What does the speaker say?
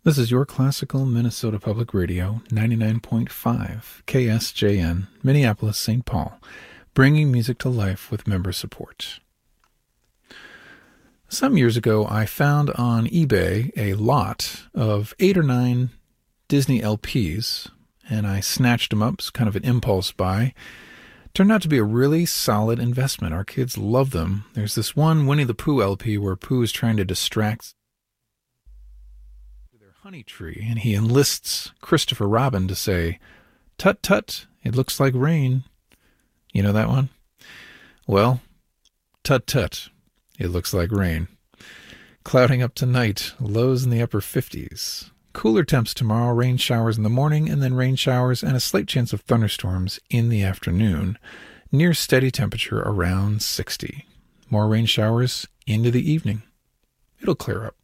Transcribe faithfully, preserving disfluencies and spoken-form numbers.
This is your classical Minnesota Public Radio, ninety-nine point five K S J N, Minneapolis, Saint Paul, bringing music to life with member support. Some years ago, I found on eBay a lot of eight or nine Disney L Ps, and I snatched them up. It's kind of an impulse buy. Turned out to be a really solid investment. Our kids love them. There's this one Winnie the Pooh L P where Pooh is trying to distract their honey tree, and he enlists Christopher Robin to say, "Tut tut, it looks like rain." You know that one? Well, tut tut, it looks like rain. Clouding up tonight, lows in the upper fifties. Cooler temps tomorrow, rain showers in the morning, and then rain showers and a slight chance of thunderstorms in the afternoon. Near steady temperature around sixty. More rain showers into the evening. It'll clear up.